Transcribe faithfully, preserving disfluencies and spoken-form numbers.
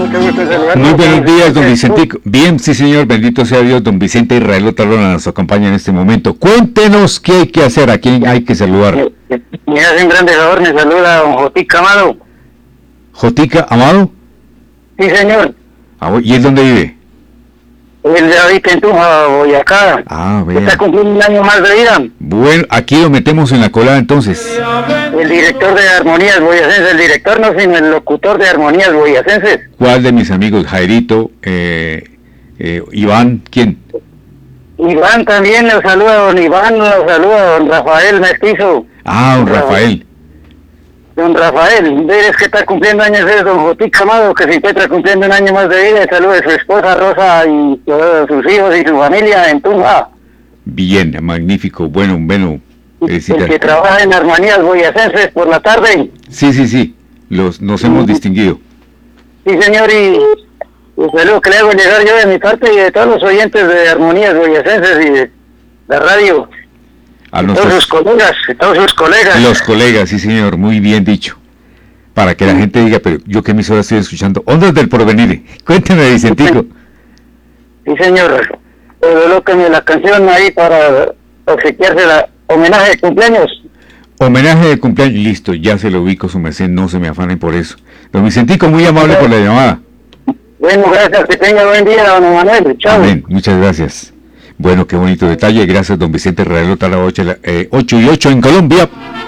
mucho gusto en saludarlo. Muy buenos días, don Vicentico. Bien, sí señor, bendito sea Dios, don Vicente Israel Otalora nos acompaña en este momento. Cuéntenos qué hay que hacer, a quién hay que saludar. Me hace un grande favor, me saluda don Jotica Amado. ¿Jotica Amado? Sí, señor. Ah, ¿y él dónde vive? El de ahorita en Tunja, Boyacá. Ah, vea. Está cumpliendo un año más de vida. Bueno, aquí lo metemos en la colada entonces. El director de Armonías Boyacenses, el director no, sino el locutor de Armonías Boyacenses. ¿Cuál de mis amigos? Jairito, eh, eh, Iván, ¿quién? Iván también, lo saluda don Iván, lo saluda don Rafael Mestizo. Ah, don Rafael. Don Rafael, veres que está cumpliendo años es don Jotica Amado, que se encuentra cumpliendo un año más de vida, y saluda a su esposa Rosa y todos sus hijos y su familia en Tunja. Bien, magnífico, bueno, bueno. El que trabaja en Armonías Boyacenses por la tarde. Sí, sí, sí, los, nos hemos distinguido. Sí, señor, y un saludo que le hago llegar yo de mi parte y de todos los oyentes de Armonías Boyacenses y de la radio. A todos nuestros, sus colegas, todos sus colegas. Los colegas, sí señor, muy bien dicho. Para que la gente diga, pero yo qué emisora estoy escuchando. Ondas del Porvenir. Cuénteme, Vicentico. Sí, señor. Colóqueme la canción ahí para obsequiarse la homenaje de cumpleaños. Homenaje de cumpleaños, listo, ya se lo ubico, su merced, no se me afanen por eso. Don Vicentico, muy amable por la llamada. Bueno, gracias, que tenga buen día, don Manuel. Chao. Amén, muchas gracias. Bueno, qué bonito detalle. Gracias, don Vicente Israel Otalora, ocho y ocho en Colombia.